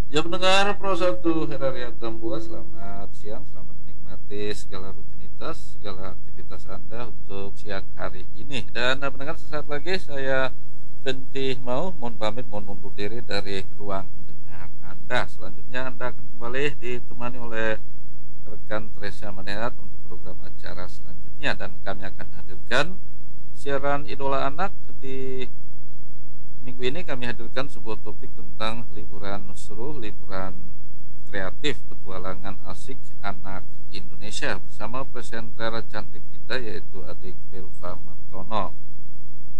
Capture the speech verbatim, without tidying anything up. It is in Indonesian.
Ya pendengar Pro satu Herariat Tambua, selamat siang, selamat menikmati segala rutinitas, segala aktivitas Anda untuk siang hari ini. Dan eh, pendengar sesaat lagi saya Fenty mau mohon pamit, mohon undur diri dari ruang dengar Anda. Selanjutnya Anda akan kembali ditemani oleh rekan Teresa Manehat untuk program acara selanjutnya dan kami akan hadirkan siaran Idola Anak di minggu ini kami hadirkan sebuah topik tentang liburan seru, liburan kreatif, petualangan asik anak Indonesia bersama presenter cantik kita yaitu adik